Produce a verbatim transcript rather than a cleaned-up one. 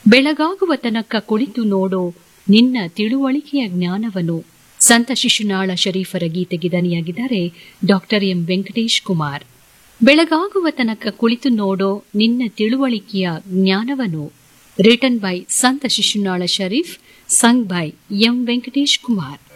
ಬೆಳಗಾಗುವ ತನಕ ಕುಳಿತು ನೋಡೋ ನಿನ್ನ ತಿಳುವಳಿಕೆಯ ಜ್ಞಾನವನು. ಸಂತ ಶಿಶುನಾಳ ಶರೀಫರ ಗೀತೆಗೆ ದನಿಯಾಗಿದ್ದಾರೆ ಡಾಕ್ಟರ್ ಎಂ ವೆಂಕಟೇಶ್ ಕುಮಾರ್. ಬೆಳಗಾಗುವ ತನಕ ಕುಳಿತು ನೋಡೋ ನಿನ್ನ ತಿಳುವಳಿಕೆಯ ಜ್ಞಾನವನು. ರಿಟನ್ ಬೈ ಸಂತ Shishunala Sharif, sung by M Venkatesh Kumar.